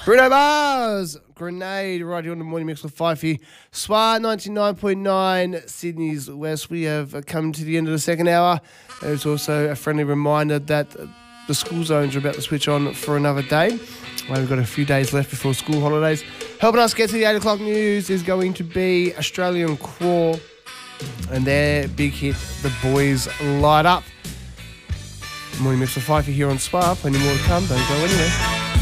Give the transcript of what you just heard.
Bruno Mars, Grenade, right here on the Morning Mix with Fifey. SWAR 99.9, Sydney's West. We have come to the end of the second hour. There's also a friendly reminder that the school zones are about to switch on for another day. We've got a few days left before school holidays. Helping us get to the 8 o'clock news is going to be Australian Core and their big hit, The Boys Light Up. Morning Mix with Fifey here on SWAR. Plenty more to come. Don't go anywhere.